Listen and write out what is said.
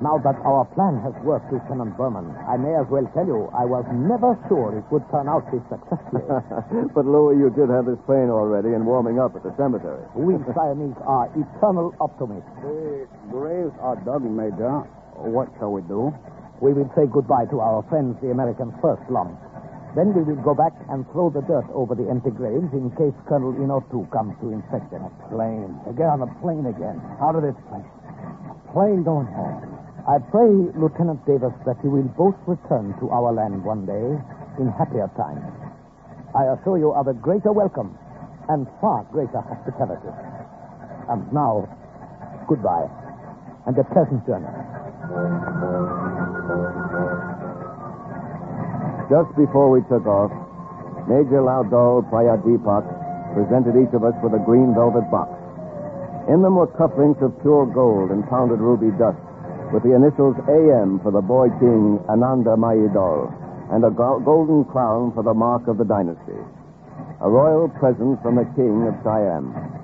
Now that our plan has worked, Lieutenant Berman, I may as well tell you I was never sure it would turn out this successfully. But, Louis, you did have this plane already and warming up at the cemetery. We Siamese are eternal optimists. The graves are dug, Major. What shall we do? We will say goodbye to our friends, the Americans, first, Long. Then we will go back and throw the dirt over the empty graves in case Colonel Inotu comes to inspect them. A plane. Get on the plane again. Out of this place. A plane going home. I pray, Lieutenant Davis, that you will both return to our land one day in happier times. I assure you of a greater welcome and far greater hospitality. And now, goodbye, and a pleasant journey. Just before we took off, Major Laudol Prayadeepak presented each of us with a green velvet box. In them were cufflinks of pure gold and pounded ruby dust, with the initials AM for the boy king Ananda Mayidol, and a golden crown for the mark of the dynasty. A royal present from the king of Siam.